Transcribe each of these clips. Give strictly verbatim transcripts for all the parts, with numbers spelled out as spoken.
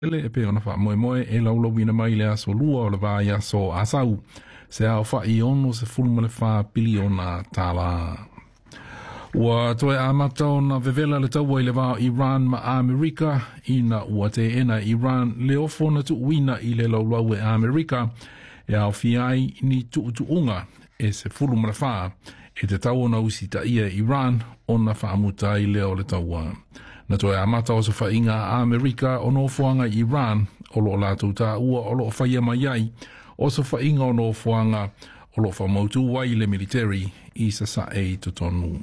Ele e pe ona wha moe moe e lau lau ina mai le aso lua o le vā ia so asau. Se au wha i ono se fulma le wha pili ona tāla. Ua toe amata ona vevela le taua i le vā Iran ma Amerika ina ua te ena Iran le ofona tu uina i le lau lau e Amerika e au fiai ni tu tu unga e se fulma le wha e te tau ona usi ta ia Iran ona wha amuta i leo le taua. Na toe amata o se whainga Amerika o no fuanga Iran o lo lātou tā ua o lo whaia mai ai o se whainga o no fuanga o lo whamautu wai le military i sa sa e to tonu.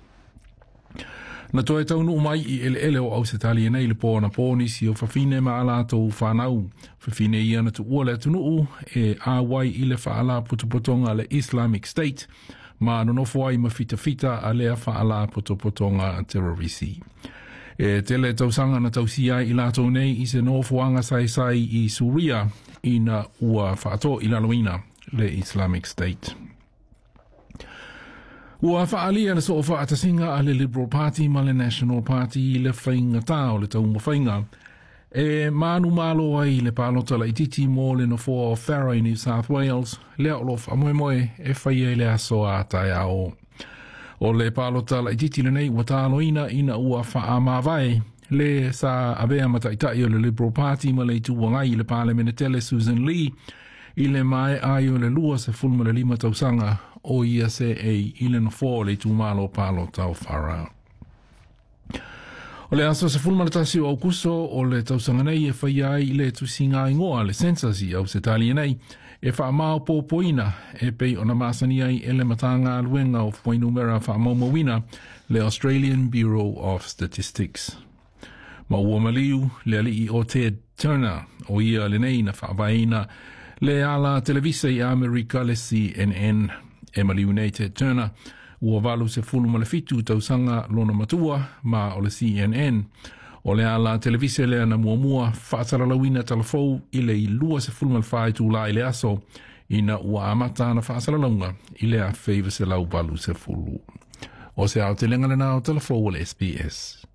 Na toe taunu mai i ele ele o au se tali nei le pōna pōni si o whawhine ma ala tau whanau. Whawhine i ana tu ua le tunuu e a wai i le whaala putupotonga le Islamic State ma nonofo ai ma fita fita a lea whaala putupotonga terrorisi. E tele tausanga na tausia i lato nei i se nofuanga sai sai i Suria i na ua whaato i laloina le Islamic State. Ua whaalia na so o whaatasinga a le Liberal Party ma le National Party i le whainga tau le tau mawhainga. E manu malo ai le palota la ititi mo le no fo Farrow i New South Wales lea olof a moe moe e whaia le aso a tai ao. O le palota la ititi le nei ua tāloina ina ua wha mawai le sa avea mataitai o le Liberal Party ma le tuangai le parliamentele Susan Lee i le mai ai o le lua se fulma le lima tausanga o ia se e i le no fo le tumalo palota o Farrow. O le aso se fulma le tasi o aukuso o le tausanga nei e whaia i le tusinga ingoa le census i au se tali nei e wha mao pōpoina e pei o na masani ai e le matanga aluenga o whainumera wha maumawina le Australian Bureau of Statistics. Ma ua maliu le ali i o Ted Turner o ia le nei na whaavaina le ala televisa i Amerika le C N N. E maliu nei Ted Turner ua valu se fulma le fitu tausanga lona matua ma o le C N N. O le ala televise lea na mua mua whaasalalawina talafou i le i lua se fulma le whae tū la i le aso ina ua amata na whaasalalaunga i lea feiva se lau balu se fulu. O se au te lenga le nao talafou o le S B S.